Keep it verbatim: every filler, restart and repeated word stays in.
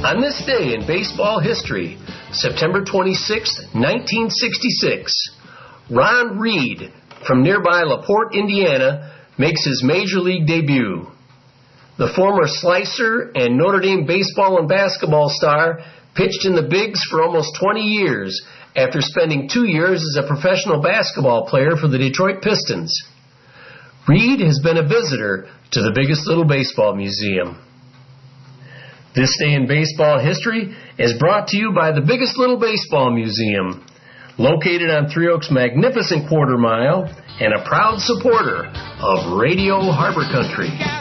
On this day in baseball history, September twenty-sixth, nineteen sixty-six, Ron Reed from nearby LaPorte, Indiana, makes his Major League debut. The former slicer and Notre Dame baseball and basketball star pitched in the bigs for almost twenty years after spending two years as a professional basketball player for the Detroit Pistons. Reed has been a visitor to the Biggest Little Baseball Museum. This Day in Baseball History is brought to you by the Biggest Little Baseball Museum, located on Three Oaks' magnificent quarter mile and a proud supporter of Radio Harbor Country.